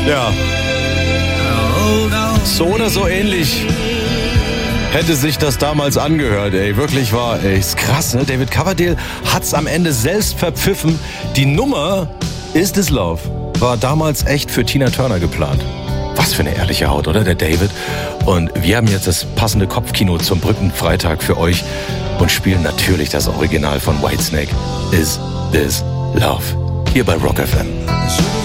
Ja. So oder so ähnlich hätte sich das damals angehört, ey. Wirklich wahr, ey. Ist krass, ne? David Coverdale hat's am Ende selbst verpfiffen. Die Nummer Is This Love war damals echt für Tina Turner geplant. Was für eine ehrliche Haut, oder, der David? Und wir haben jetzt das passende Kopfkino zum Brückenfreitag für euch und spielen natürlich das Original von Whitesnake, Is This Love, hier bei Rock FM.